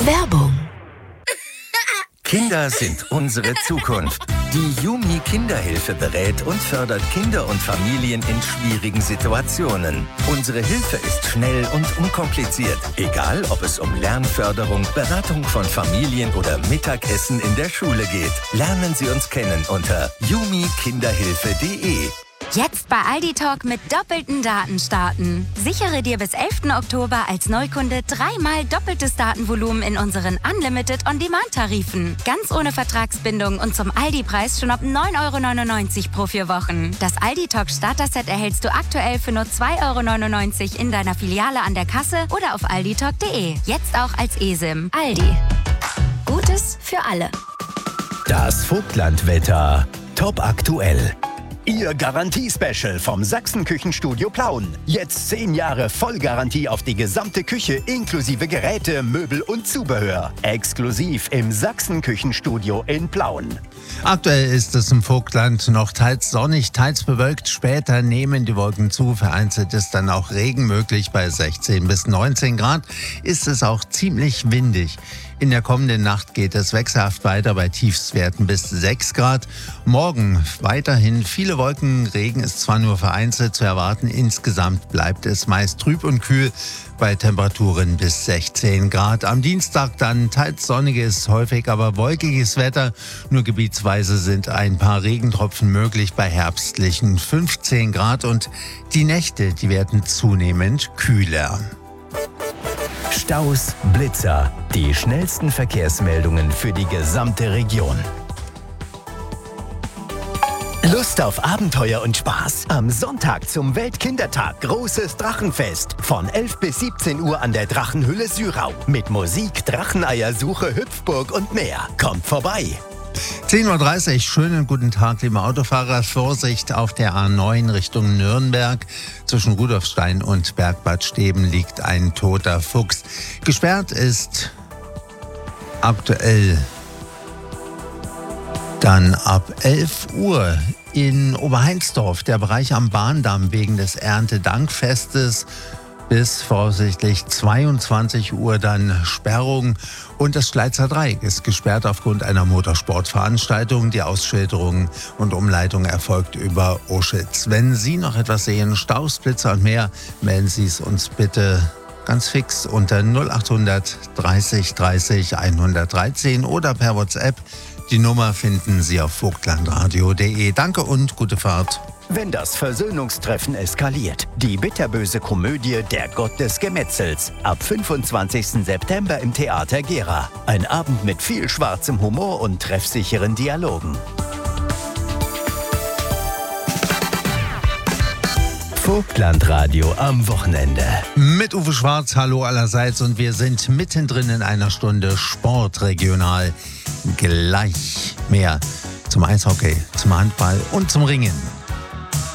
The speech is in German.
Werbung. Kinder sind unsere Zukunft. Die Yumi Kinderhilfe berät und fördert Kinder und Familien in schwierigen Situationen. Unsere Hilfe ist schnell und unkompliziert. Egal, ob es um Lernförderung, Beratung von Familien oder Mittagessen in der Schule geht. Lernen Sie uns kennen unter yumikinderhilfe.de. Jetzt bei Aldi Talk mit doppelten Daten starten. Sichere dir bis 11. Oktober als Neukunde 3-mal doppeltes Datenvolumen in unseren Unlimited On-Demand-Tarifen. Ganz ohne Vertragsbindung und zum Aldi-Preis schon ab 9,99 € pro 4 Wochen. Das Aldi Talk Starter-Set erhältst du aktuell für nur 2,99 € in deiner Filiale an der Kasse oder auf alditalk.de. Jetzt auch als eSIM. Aldi. Gutes für alle. Das Vogtlandwetter. Top aktuell. Ihr Garantie-Special vom Sachsen-Küchenstudio Plauen. Jetzt 10 Jahre Vollgarantie auf die gesamte Küche inklusive Geräte, Möbel und Zubehör. Exklusiv im Sachsen-Küchenstudio in Plauen. Aktuell ist es im Vogtland noch teils sonnig, teils bewölkt. Später nehmen die Wolken zu. Vereinzelt ist dann auch Regen möglich. Bei 16 bis 19 Grad ist es auch ziemlich windig. In der kommenden Nacht geht es wechselhaft weiter bei Tiefstwerten bis 6 Grad. Morgen weiterhin viele Wolken. Regen ist zwar nur vereinzelt zu erwarten. Insgesamt bleibt es meist trüb und kühl bei Temperaturen bis 16 Grad. Am Dienstag dann teils sonniges, häufig aber wolkiges Wetter. Nur gebietsweise sind ein paar Regentropfen möglich bei herbstlichen 15 Grad. Und die Nächte, die werden zunehmend kühler. Staus, Blitzer, die schnellsten Verkehrsmeldungen für die gesamte Region. Lust auf Abenteuer und Spaß? Am Sonntag zum Weltkindertag großes Drachenfest. Von 11 bis 17 Uhr an der Drachenhülle Syrau. Mit Musik, Dracheneiersuche, Hüpfburg und mehr. Kommt vorbei! 10:30 Uhr, schönen guten Tag, liebe Autofahrer. Vorsicht auf der A9 Richtung Nürnberg. Zwischen Rudolfstein und Bergbad Steben liegt ein toter Fuchs. Gesperrt ist aktuell dann ab 11 Uhr in Oberheinsdorf der Bereich am Bahndamm wegen des Erntedankfestes. Bis voraussichtlich 22 Uhr dann Sperrung. Und das Schleizer Dreieck ist gesperrt aufgrund einer Motorsportveranstaltung. Die Ausschilderung und Umleitung erfolgt über Oschitz. Wenn Sie noch etwas sehen, Staus, Blitzer und mehr, melden Sie es uns bitte ganz fix unter 0800 30 30 113 oder per WhatsApp. Die Nummer finden Sie auf vogtlandradio.de. Danke und gute Fahrt. Wenn das Versöhnungstreffen eskaliert. Die bitterböse Komödie Der Gott des Gemetzels. Ab 25. September im Theater Gera. Ein Abend mit viel schwarzem Humor und treffsicheren Dialogen. Vogtlandradio am Wochenende. Mit Uwe Schwarz, hallo allerseits. Und wir sind mittendrin in einer Stunde Sportregional. Gleich mehr zum Eishockey, zum Handball und zum Ringen.